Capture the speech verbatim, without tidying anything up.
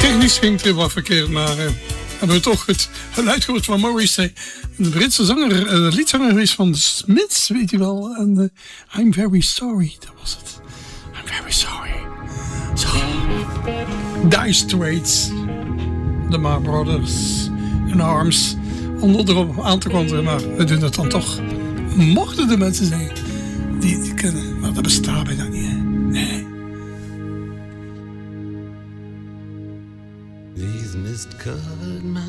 technisch ging het weer wat verkeerd, maar uh, hebben we toch het geluid gehoord van Morrissey. De Britse zanger, uh, de liedzanger geweest van de Smiths, weet je wel. En uh, I'm Very Sorry, dat was het. I'm Very Sorry. Zo. Dire Straits, de Mar Brothers, in Arms, om erop aan te kondigen, maar we doen het dan toch. Mochten de mensen zijn die het kennen, maar dat bestaat bijna niet, hè? Nee. These mist-covered